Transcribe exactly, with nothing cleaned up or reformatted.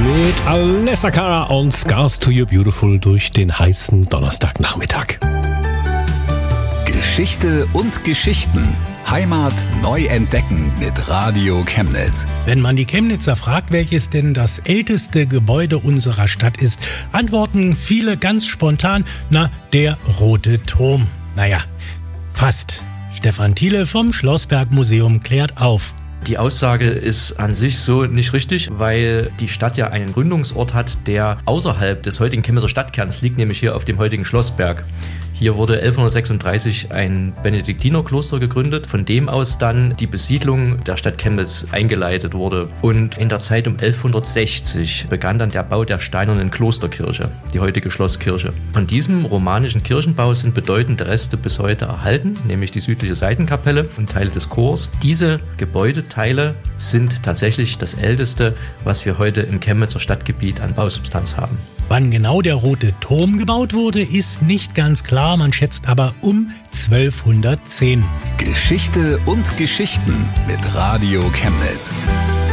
mit Alessia Cara und Scars to You Beautiful durch den heißen Donnerstagnachmittag. Geschichte und Geschichten. Heimat neu entdecken mit Radio Chemnitz. Wenn man die Chemnitzer fragt, welches denn das älteste Gebäude unserer Stadt ist, antworten viele ganz spontan, na, der Rote Turm. Naja, fast. Stefan Thiele vom Schlossberg Museum klärt auf. Die Aussage ist an sich so nicht richtig, weil die Stadt ja einen Gründungsort hat, der außerhalb des heutigen Chemnitzer Stadtkerns liegt, nämlich hier auf dem heutigen Schlossberg. Hier wurde elfhundertsechsunddreißig ein Benediktinerkloster gegründet, von dem aus dann die Besiedlung der Stadt Chemnitz eingeleitet wurde. Und in der Zeit um elfhundertsechzig begann dann der Bau der steinernen Klosterkirche, die heutige Schlosskirche. Von diesem romanischen Kirchenbau sind bedeutende Reste bis heute erhalten, nämlich die südliche Seitenkapelle und Teile des Chors. Diese Gebäudeteile sind tatsächlich das älteste, was wir heute im Chemnitzer Stadtgebiet an Bausubstanz haben. Wann genau der Rote Turm gebaut wurde, ist nicht ganz klar, man schätzt aber um zwölfhundertzehn. Geschichte und Geschichten mit Radio Chemnitz.